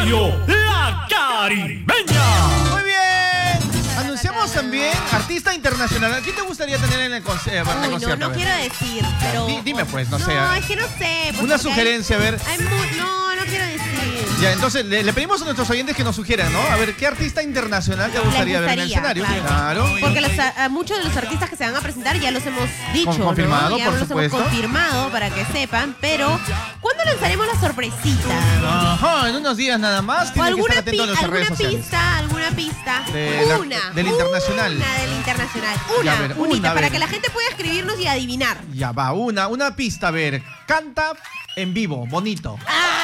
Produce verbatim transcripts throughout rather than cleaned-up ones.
Radio La Caribeña. Muy bien. Anunciamos también artista internacional. ¿Quién te gustaría tener en el, conce eh, Uy, concierto? no, no quiero decir, pero... D dime pues, no, no sé. No, es que no sé. Pues, una sugerencia, hay, a ver. Hay no, no quiero decir. Ya, entonces le, le pedimos a nuestros oyentes que nos sugieran, ¿no? A ver, ¿qué artista internacional te gustaría, gustaría ver en el escenario? Claro. claro. Porque los, a, muchos de los artistas que se van a presentar ya los hemos dicho, Con, confirmado, ¿no? Ya por los supuesto. hemos confirmado para que sepan, pero ¿cuándo lanzaremos la sorpresita? Ajá, en unos días nada más. O alguna, que estar atento a nuestras alguna redes sociales. pista, alguna pista. De la, una. Del internacional. Una del internacional. Una, ya, ver, unita, una, para que la gente pueda escribirnos y adivinar. Ya va, una, una pista, a ver. Canta en vivo, bonito. Ah.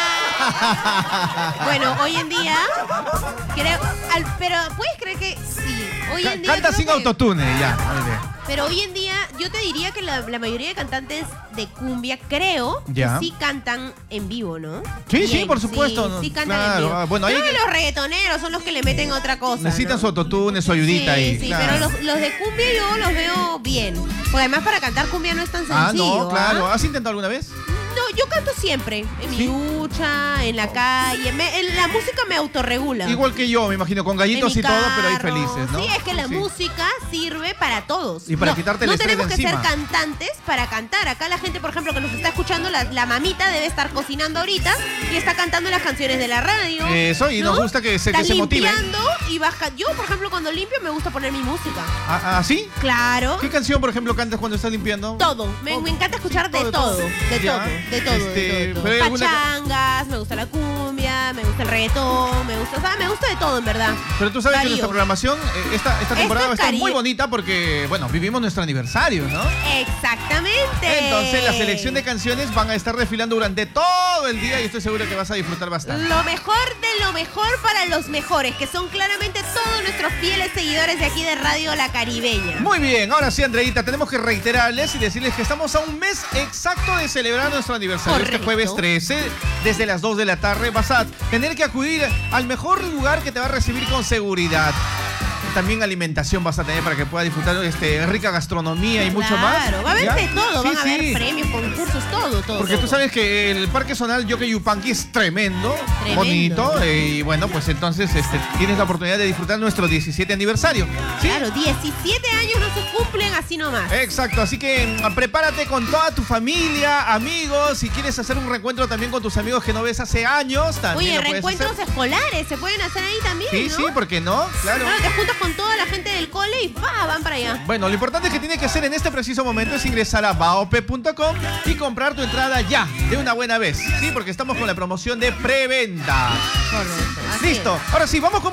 Bueno, hoy en día, creo, al, pero ¿puedes creer que sí? Hoy en día Canta sin que, autotune, ya. Muy bien. Pero hoy en día, yo te diría que la, la mayoría de cantantes de cumbia, creo, ya. que sí cantan en vivo, ¿no? Sí, Bien, sí, por supuesto. Sí, no, sí cantan claro. en vivo. Ah, bueno, ahí Creo que los reggaetoneros son los que le meten otra cosa. necesitan ¿no? su autotune, su ayudita sí, ahí. Sí, claro. pero los, los de cumbia yo los veo bien. Porque además para cantar cumbia no es tan Ah, sencillo. no, claro. ¿ah? ¿Has intentado alguna vez? No, yo canto siempre. En mi ¿Sí? ducha, en la calle. Me, en la música me autorregula. Igual que yo, me imagino, con gallitos En mi y todo, pero ahí carro. felices, ¿no? Sí, es que la Sí. música sirve para todos. Y para no, quitarte el No estrés tenemos de que encima. ser cantantes para cantar. Acá la gente, por ejemplo, que nos está escuchando, la, la mamita debe estar cocinando ahorita y está cantando las canciones de la radio. Eso, y ¿no? nos gusta que se, que Estás se motive. limpiando y baja. Yo, por ejemplo, cuando limpio me gusta poner mi música. ¿Ah, ah, sí? Claro. ¿Qué canción, por ejemplo, cantas cuando estás limpiando? Todo. Me, me encanta escuchar Sí, de todo. De Ya. todo. De todo. Este, de todo, de pero hay todo. alguna- Pachangas, me gusta la cumbia, me gusta el reggaetón, me gusta, o sea, me gusta de todo, en verdad. Pero tú sabes Varío. que nuestra programación, eh, esta, esta temporada va a estar Cari- muy bonita porque, bueno, vivimos nuestro aniversario, ¿no? Exactamente. Entonces, la selección de canciones van a estar desfilando durante todo el día y estoy seguro que vas a disfrutar bastante. Lo mejor de lo mejor para los mejores, que son claramente todos nuestros fieles seguidores de aquí de Radio La Caribeña. Muy bien, ahora sí, Andreita, tenemos que reiterarles y decirles que estamos a un mes exacto de celebrar nuestro aniversario. Correcto. Este jueves trece, desde las dos de la tarde, vas a tener que acudir al mejor lugar que te va a recibir con seguridad. También alimentación vas a tener para que puedas disfrutar este, rica gastronomía y mucho más. Claro, va a haber ¿Ya? de todo, Sí, van a haber sí. premios, concursos, todo, todo. Porque todo. tú sabes que el Parque Zonal Yoke Yupanqui es tremendo, Tremendo. bonito, eh, y bueno, pues entonces este, tienes la oportunidad de disfrutar nuestro diecisiete aniversario. ¿Sí? Claro, diecisiete años no se cumplen así nomás. Exacto, así que mm, prepárate con toda tu familia, amigos, si quieres hacer un reencuentro también con tus amigos que no ves hace años, también Oye, lo puedes reencuentros hacer. escolares se pueden hacer ahí también, Sí, ¿no? sí, ¿por qué no? Claro. Claro, te juntas con toda la gente del cole y ¡pa! Van para allá. Bueno, lo importante que tienes que hacer en este preciso momento es ingresar a baope punto com y comprar tu entrada ya, de una buena vez, ¿sí? Porque estamos con la promoción de preventa. Correcto. así Listo, ahora sí, vamos con